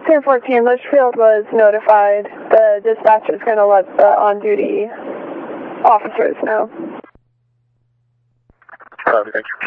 1014, Litchfield was notified. The dispatcher is going to let the on-duty officers know. Thank you.